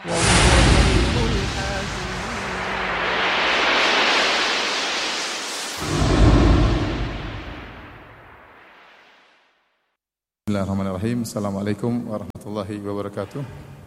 خير الحافظين. Bismillahirrahmanirrahim. Assalamualaikum warahmatullahi wabarakatuh.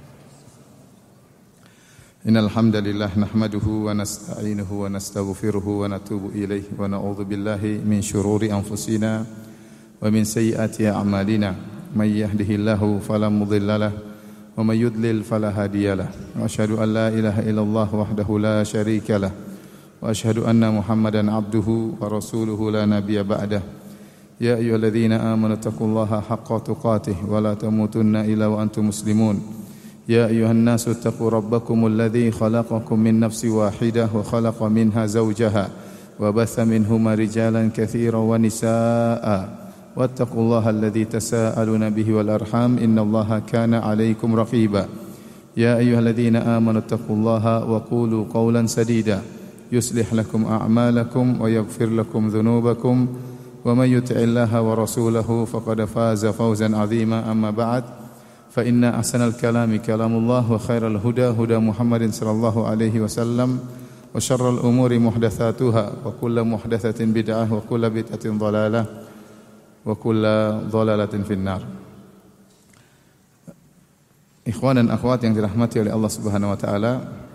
Innal hamdalillah nahmaduhu wa nasta'inuhu wa nastaghfiruhu wa natubu ilaihi wa na'udzu billahi min shururi anfusina wa min sayyiati a'malina. May yahdihillahu fala mudhillalah wa may yudlil fala hadiyalah. Wa asyhadu an la ilaha illallah wahdahu la syarikalah wa asyhadu anna Muhammadan abduhu wa rasuluhu la nabiyya ba'dah. Ya ayyuhalladzina amanu taqullaha haqqa tuqatih wa la tamutunna illa wa antum muslimun. Ya ayyuhan nasu taqu rabbakumul ladzi khalaqakum min nafsin wahidah wa khalaqa minha zawjaha wa batha minhuma rijalan katsiran wa nisaa'a wattaqullaha alladzi tasaaluna bihi wal arham innallaha kana 'alaikum raqiba. Ya ayyuhalladzina amanu taqullaha wa qulu qawlan sadida yuslih lakum a'malakum wa yaghfir lakum dhunubakum wa may yuti'illaha wa rasulahu faqad faza fawzan 'azima. Amma ba'd. Fa inna ahsanal kalami kalamullah wa khairal huda huda Muhammadin sallallahu alaihi wasallam wa syarrul umuri muhdatsatuha wa kullu muhdatsatin bid'ah wa kullu bid'atin dhalalah wa kullu dhalalatin finnar. Ikhwan dan akhwat yang dirahmati oleh Allah Subhanahu wa taala,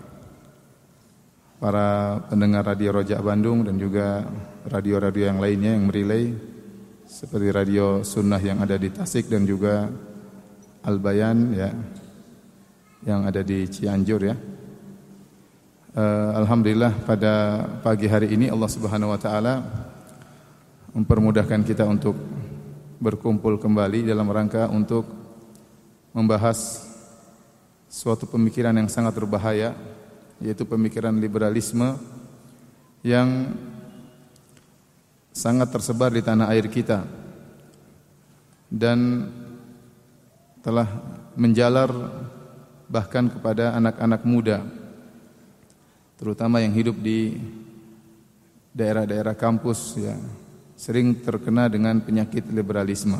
para pendengar Radio Rojak Bandung dan juga radio-radio yang lainnya yang merilai seperti Radio Sunnah yang ada di Tasik dan juga Al-Bayan ya yang ada di Cianjur ya. Alhamdulillah pada pagi hari ini Allah Subhanahu wa taala mempermudahkan kita untuk berkumpul kembali dalam rangka untuk membahas suatu pemikiran yang sangat berbahaya, yaitu pemikiran liberalisme yang sangat tersebar di tanah air kita dan telah menjalar bahkan kepada anak-anak muda, terutama yang hidup di daerah-daerah kampus ya, sering terkena dengan penyakit liberalisme.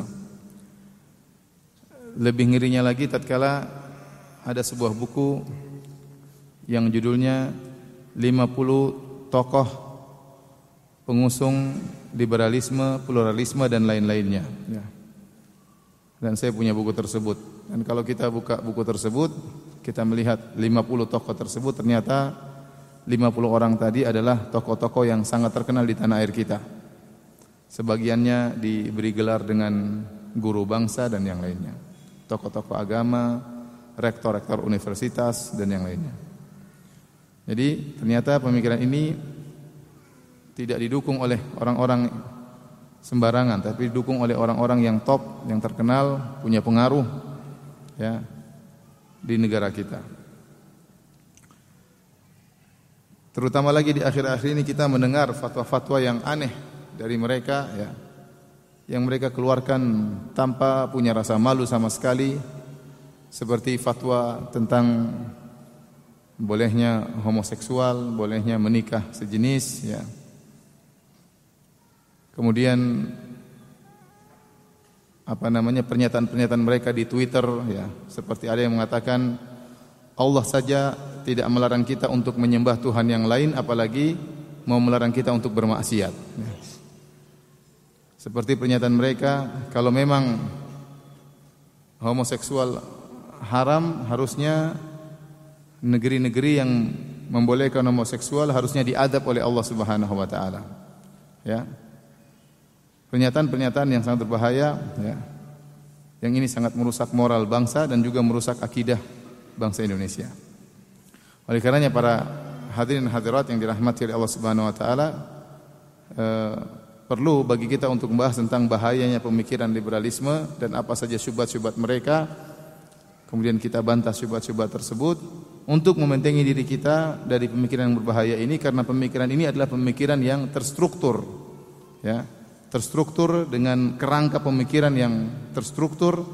Lebih ngerinya lagi tatkala ada sebuah buku yang judulnya 50 tokoh pengusung liberalisme, pluralisme dan lain-lainnya ya. Dan saya punya buku tersebut. Dan kalau kita buka buku tersebut, kita melihat 50 tokoh tersebut, ternyata 50 orang tadi adalah tokoh-tokoh yang sangat terkenal di tanah air kita. Sebagiannya diberi gelar dengan guru bangsa dan yang lainnya. Tokoh-tokoh agama, rektor-rektor universitas dan yang lainnya. Jadi ternyata pemikiran ini tidak didukung oleh orang-orang sembarangan, tapi didukung oleh orang-orang yang top, yang terkenal, punya pengaruh ya di negara kita. Terutama lagi di akhir-akhir ini kita mendengar fatwa-fatwa yang aneh dari mereka ya, yang mereka keluarkan tanpa punya rasa malu sama sekali, seperti fatwa tentang bolehnya homoseksual, bolehnya menikah sejenis ya. Kemudian pernyataan-pernyataan mereka di Twitter ya, seperti ada yang mengatakan Allah saja tidak melarang kita untuk menyembah Tuhan yang lain, apalagi mau melarang kita untuk bermaksiat ya. Seperti pernyataan mereka, kalau memang homoseksual haram, harusnya negeri-negeri yang membolehkan homoseksual harusnya diadab oleh Allah Subhanahu wa taala ya. Pernyataan-pernyataan yang sangat berbahaya ya. Yang ini sangat merusak moral bangsa dan juga merusak akidah bangsa Indonesia. Oleh karenanya para hadirin hadirat yang dirahmati oleh Allah Subhanahu wa taala, perlu bagi kita untuk membahas tentang bahayanya pemikiran liberalisme dan apa saja syubhat-syubhat mereka. Kemudian kita bantah syubhat-syubhat tersebut untuk membentengi diri kita dari pemikiran yang berbahaya ini, karena pemikiran ini adalah pemikiran yang terstruktur ya. Terstruktur dengan kerangka pemikiran yang terstruktur.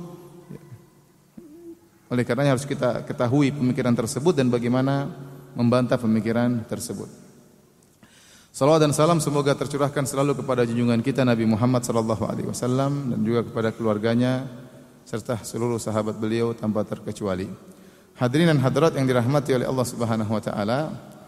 Oleh karenanya harus kita ketahui pemikiran tersebut dan bagaimana membantah pemikiran tersebut. Salawat dan salam semoga tercurahkan selalu kepada junjungan kita Nabi Muhammad sallallahu alaihi wasallam dan juga kepada keluarganya serta seluruh sahabat beliau tanpa terkecuali. Hadirin dan hadirat yang dirahmati oleh Allah Subhanahu wa taala.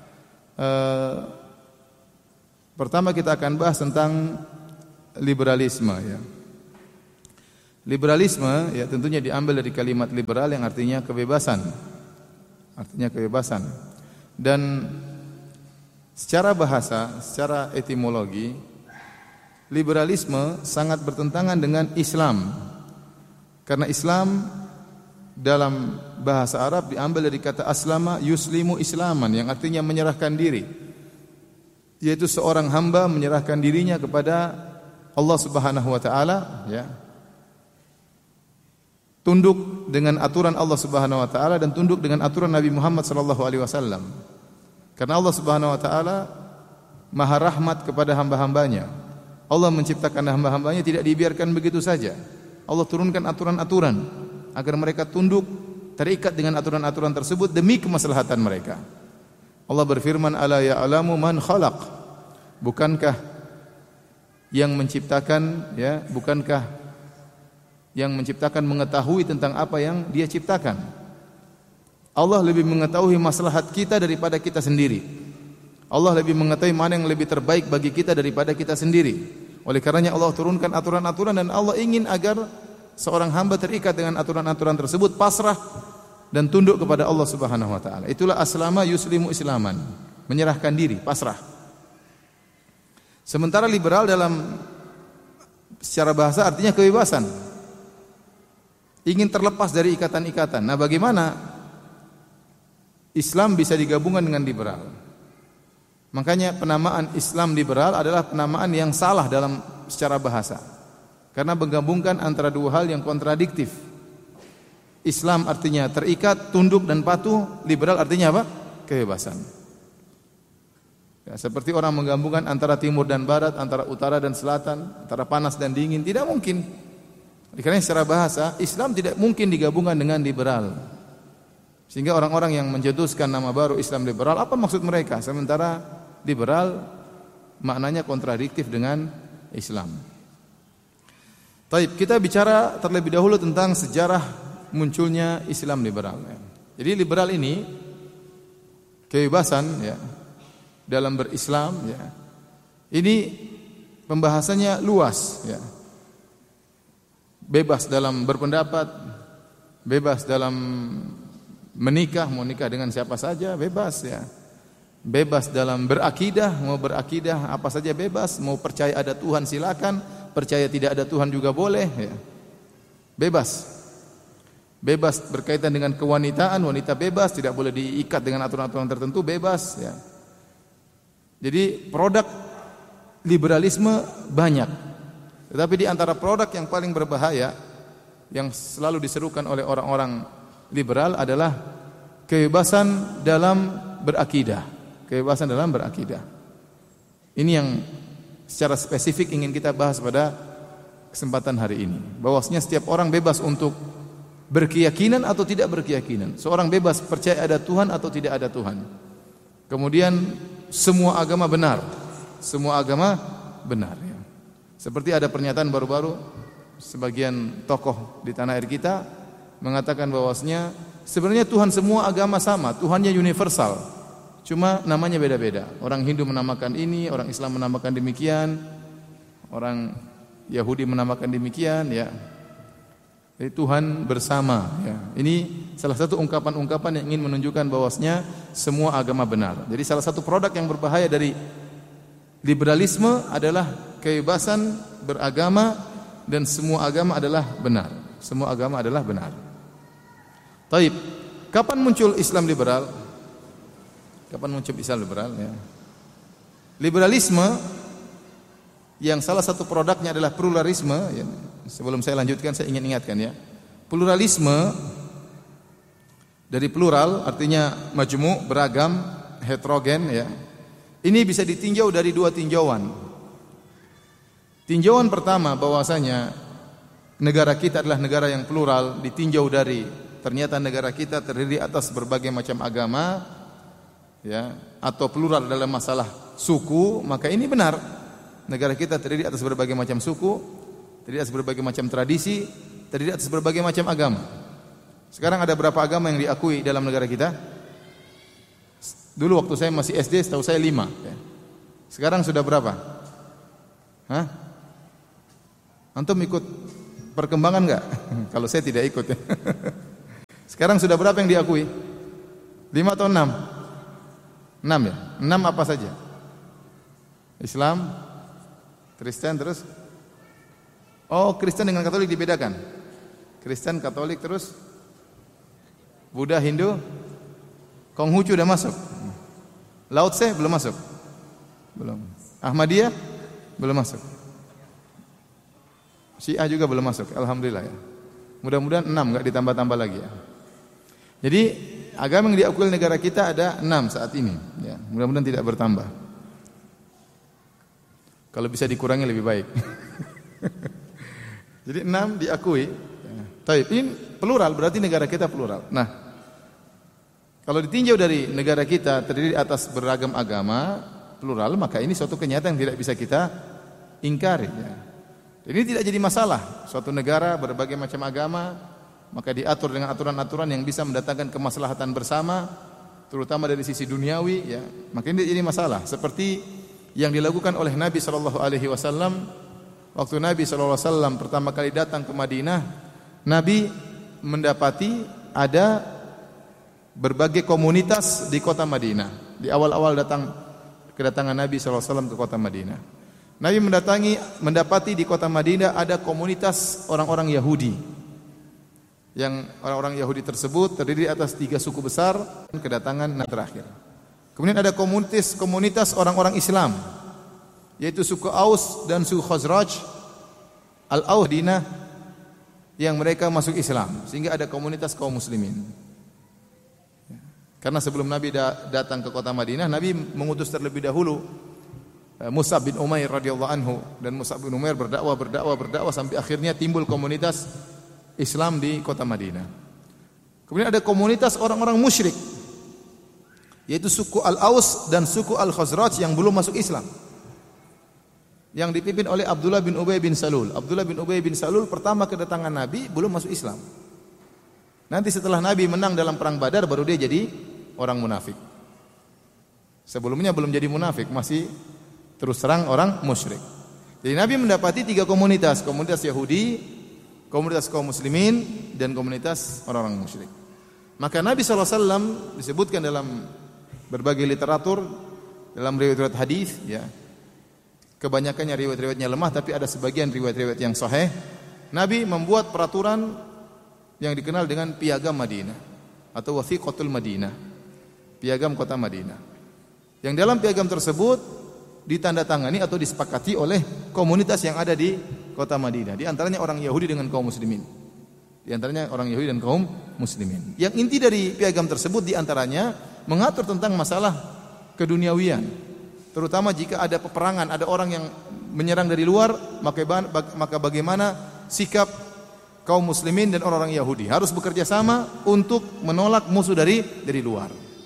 Pertama kita akan bahas tentang liberalisme ya. Liberalisme ya tentunya diambil dari kalimat liberal yang artinya kebebasan. Artinya kebebasan. Dan secara bahasa, secara etimologi, liberalisme sangat bertentangan dengan Islam. Karena Islam dalam bahasa Arab diambil dari kata aslama yuslimu islaman yang artinya menyerahkan diri. Yaitu seorang hamba menyerahkan dirinya kepada Allah Subhanahu wa taala ya. Tunduk dengan aturan Allah Subhanahu wa taala dan tunduk dengan aturan Nabi Muhammad sallallahu alaihi wasallam. Karena Allah Subhanahu wa taala Maha rahmat kepada hamba-hambanya. Allah menciptakan hamba-hambanya tidak dibiarkan begitu saja. Allah turunkan aturan-aturan agar mereka tunduk, terikat dengan aturan-aturan tersebut demi kemaslahatan mereka. Allah berfirman, "Ala ya'lamu man khalaq?" Bukankah yang menciptakan ya, bukankah yang menciptakan mengetahui tentang apa yang Dia ciptakan? Allah lebih mengetahui maslahat kita daripada kita sendiri. Allah lebih mengetahui mana yang lebih terbaik bagi kita daripada kita sendiri. Oleh karenanya Allah turunkan aturan-aturan dan Allah ingin agar seorang hamba terikat dengan aturan-aturan tersebut, pasrah dan tunduk kepada Allah Subhanahu wa taala. Itulah aslama yuslimu islaman, menyerahkan diri, pasrah. Sementara liberal dalam secara bahasa artinya kebebasan. Ingin terlepas dari ikatan-ikatan. Nah, bagaimana Islam bisa digabungkan dengan liberal? Makanya penamaan Islam liberal adalah penamaan yang salah dalam secara bahasa. Karena menggabungkan antara dua hal yang kontradiktif. Islam artinya terikat, tunduk dan patuh, liberal artinya apa? Kebebasan. Ya, seperti orang menggabungkan antara timur dan barat, antara utara dan selatan, antara panas dan dingin, tidak mungkin. Karena secara bahasa Islam tidak mungkin digabungkan dengan liberal. Sehingga orang-orang yang mencetuskan nama baru Islam liberal, apa maksud mereka? Sementara liberal maknanya kontradiktif dengan Islam. Baik, kita bicara terlebih dahulu tentang sejarah munculnya Islam liberal. Jadi liberal ini kebebasan ya dalam berislam ya. Ini pembahasannya luas ya. Bebas dalam berpendapat, bebas dalam menikah, mau nikah dengan siapa saja bebas ya. Bebas dalam berakidah, mau berakidah apa saja bebas, mau percaya ada Tuhan silakan, percaya tidak ada Tuhan juga boleh ya. Bebas. Bebas berkaitan dengan kewanitaan, wanita bebas, tidak boleh diikat dengan aturan-aturan tertentu, bebas ya. Jadi produk liberalisme banyak. Tetapi di antara produk yang paling berbahaya yang selalu diserukan oleh orang-orang liberal adalah kebebasan dalam berakidah. Kebebasan dalam berakidah. Ini yang secara spesifik ingin kita bahas pada kesempatan hari ini. Bahwasanya setiap orang bebas untuk berkeyakinan atau tidak berkeyakinan. Seorang bebas percaya ada Tuhan atau tidak ada Tuhan. Kemudian semua agama benar. Semua agama benar ya. Seperti ada pernyataan baru-baru sebagian tokoh di tanah air kita mengatakan bahwasanya sebenarnya Tuhan semua agama sama, Tuhannya universal. Cuma namanya beda-beda. Orang Hindu menamakan ini, orang Islam menamakan demikian, orang Yahudi menamakan demikian ya. Jadi Tuhan bersama ya. Ini salah satu ungkapan-ungkapan yang ingin menunjukkan bahwasanya semua agama benar. Jadi salah satu produk yang berbahaya dari liberalisme adalah kebebasan beragama dan semua agama adalah benar. Semua agama adalah benar. Taib. Kapan muncul Islam liberal? Kapan muncul Islam liberal ya? Liberalisme yang salah satu produknya adalah pluralisme ya. Sebelum saya lanjutkan saya ingin ingatkan ya. Pluralisme dari plural artinya majmu', beragam, heterogen ya. Ini bisa ditinjau dari dua tinjauan. Tinjauan pertama bahwasanya negara kita adalah negara yang plural, ditinjau dari ternyata negara kita terdiri atas berbagai macam agama ya, atau plural dalam masalah suku, maka ini benar. Negara kita terdiri atas berbagai macam suku, terdiri atas berbagai macam tradisi, terdiri atas berbagai macam agama. Sekarang ada berapa agama yang diakui dalam negara kita? Dulu waktu saya masih SD, setahu saya 5. Sekarang sudah berapa? Hah? Antum ikut perkembangan enggak? Kalau saya tidak ikut. Sekarang sudah berapa yang diakui? 5 atau 6? 6 ya? 6 apa saja? Islam, Kristen, terus? Oh, Kristen dengan Katolik dibedakan. Kristen, Katolik, terus Buddha, Hindu, Konghucu udah masuk. Lao Tse belum masuk. Belum. Ahmadiyah belum masuk. Syiah juga belum masuk. Alhamdulillah ya. Mudah-mudahan 6 enggak ditambah-tambah lagi ya. Jadi agama yang diakui negara kita ada 6 saat ini ya. Mudah-mudahan tidak bertambah. Kalau bisa dikurangi lebih baik. Jadi 6 diakui. Baik, ini plural berarti negara kita plural. Nah, kalau ditinjau dari negara kita terdiri atas beragam agama plural, maka ini suatu kenyataan yang tidak bisa kita ingkari. Ya. Ini tidak jadi masalah. Suatu negara berbagai macam agama, maka diatur dengan aturan-aturan yang bisa mendatangkan kemaslahatan bersama, terutama dari sisi duniawi. Ya. Maka ini tidak jadi masalah. Seperti yang dilakukan oleh Nabi Shallallahu Alaihi Wasallam waktu Nabi Shallallahu Alaihi Wasallam pertama kali datang ke Madinah, Nabi mendapati ada berbagai komunitas di kota Madinah. Di awal-awal kedatangan Nabi SAW ke kota Madinah, Nabi mendapati di kota Madinah ada komunitas orang-orang Yahudi. Yang orang-orang Yahudi tersebut terdiri atas 3 suku besar dan kedatangan Nabi terakhir. Kemudian ada komunitas orang-orang Islam, yaitu suku Aus dan suku Khazraj, Al-Aus Madinah, yang mereka masuk Islam, sehingga ada komunitas kaum muslimin. Karena sebelum Nabi datang ke kota Madinah, Nabi mengutus terlebih dahulu Mus'ab bin Umair radhiyallahu anhu, dan Mus'ab bin Umair berdakwah sampai akhirnya timbul komunitas Islam di kota Madinah. Kemudian ada komunitas orang-orang musyrik, yaitu suku Al-Aus dan suku Al-Khazraj yang belum masuk Islam, yang dipimpin oleh Abdullah bin Ubay bin Salul. Abdullah bin Ubay bin Salul pertama kedatangan Nabi belum masuk Islam. Nanti setelah Nabi menang dalam perang Badar baru dia jadi orang munafik. Sebelumnya belum jadi munafik, masih terus terang orang musyrik. Jadi Nabi mendapati 3 komunitas, komunitas Yahudi, komunitas kaum muslimin, dan komunitas orang-orang musyrik. Maka Nabi SAW disebutkan dalam berbagai literatur, dalam riwayat-riwayat hadis, ya, kebanyakannya riwayat-riwayatnya lemah, tapi ada sebagian riwayat-riwayat yang sahih. Nabi membuat peraturan yang dikenal dengan piagam Madinah atau wathiqatul Madinah, piagam kota Madinah. Yang dalam piagam tersebut ditandatangani atau disepakati oleh komunitas yang ada di kota Madinah. Di antaranya orang Yahudi dengan kaum muslimin. Di antaranya orang Yahudi dan kaum muslimin. Yang inti dari piagam tersebut di antaranya mengatur tentang masalah keduniawian. Terutama jika ada peperangan, ada orang yang menyerang dari luar, maka bagaimana sikap kaum muslimin dan orang-orang Yahudi harus bekerja sama untuk menolak musuh dari luar.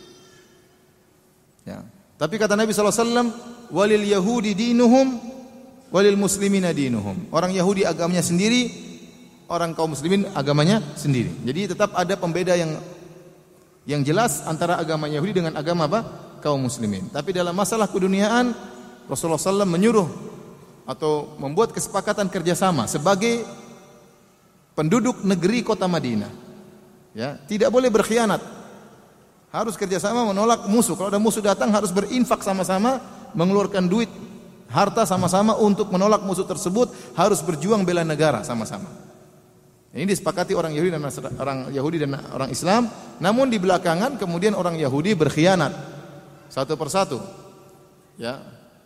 Ya. Tapi kata Nabi SAW, walil Yahudi dinuhum, walil muslimina dinuhum. Orang Yahudi agamanya sendiri, orang kaum muslimin agamanya sendiri. Jadi tetap ada pembeda yang jelas antara agama Yahudi dengan agama apa? Kaum muslimin. Tapi dalam masalah keduniaan, Rasulullah SAW menyuruh atau membuat kesepakatan kerjasama sebagai penduduk negeri kota Madinah. Ya, tidak boleh berkhianat. Harus kerjasama menolak musuh. Kalau ada musuh datang harus berinfak sama-sama, mengeluarkan duit, harta sama-sama untuk menolak musuh tersebut. Harus berjuang bela negara sama-sama. Ini disepakati orang Yahudi dan orang Islam. Namun di belakangan kemudian orang Yahudi berkhianat satu persatu. Ya.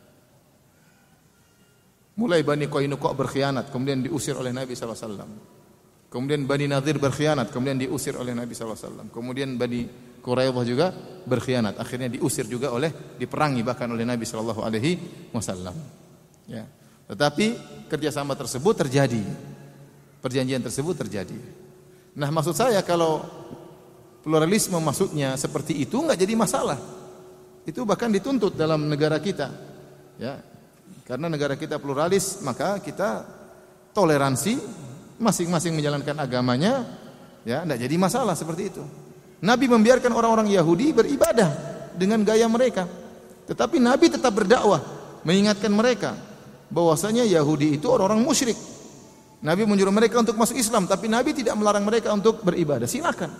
Mulai Bani Qainuqa berkhianat, kemudian diusir oleh Nabi SAW. Kemudian Bani Nadir berkhianat, kemudian diusir oleh Nabi SAW. Kemudian Bani Quraidah juga berkhianat, akhirnya diusir juga diperangi bahkan oleh Nabi SAW. Ya. Tetapi kerjasama tersebut terjadi, perjanjian tersebut terjadi. Nah, maksud saya kalau pluralisme maksudnya seperti itu enggak jadi masalah. Itu bahkan dituntut dalam negara kita. Ya. Karena negara kita pluralis, maka kita toleransi, masing-masing menjalankan agamanya, Ya, enggak jadi masalah seperti itu. Nabi membiarkan orang-orang Yahudi beribadah dengan gaya mereka. Tetapi Nabi tetap berdakwah, mengingatkan mereka bahwasanya Yahudi itu orang-orang musyrik. Nabi menyuruh mereka untuk masuk Islam, tapi Nabi tidak melarang mereka untuk beribadah. Silakan.